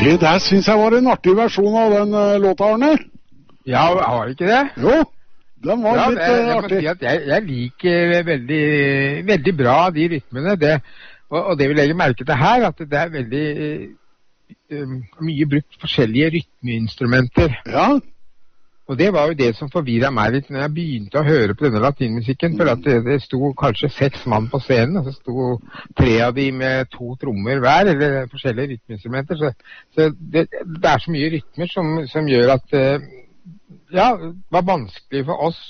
Det der synes jeg var en artig versjon av den låta, Arne. Ja, har ikke det? Jo, den var litt jeg må artig. si at jeg liker veldig bra de rytmene, og det vi legger merke til her, at det er veldig mye brukt forskjellige rytmeinstrumenter. Ja. Og det var jo det som forvirret meg litt når jeg begynte å høre på denne latinmusikken, for at det sto kanskje 6 mann på scenen, og så sto 3 av de med 2 trommer hver, eller forskjellige rytmeinstrumenter, så det er så mye rytmer som gjør at det var vanskelig for oss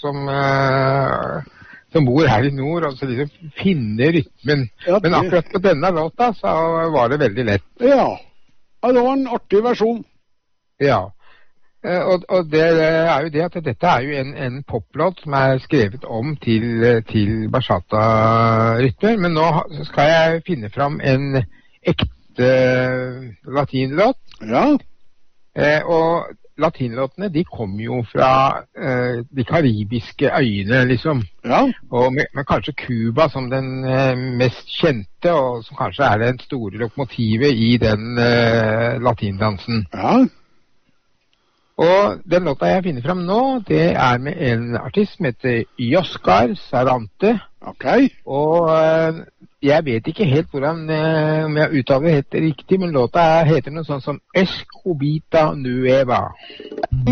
som bor her i nord, og så liksom finne rytmen. Ja, men akkurat på denne låta så var det veldig lett. Ja, det var en artig versjon. Ja. Og det er jo det at dette er jo en poplåt som er skrevet om til bachata-rytmer, men nå skal jeg finne fram en ekte latinlåt. Ja. Og latinlåtene, de kommer jo fra de karibiske øyene, liksom. Ja. Og med kanskje Cuba som den mest kjente, og som kanskje er den store lokomotivet i den latindansen. Ja. Og den låta jeg finner frem nå, det er med en artist som heter Oscar Sarante. Ok. Og jeg vet ikke helt om jeg uttaler det helt riktig, men låta heter noe sånt som Escobita Nueva.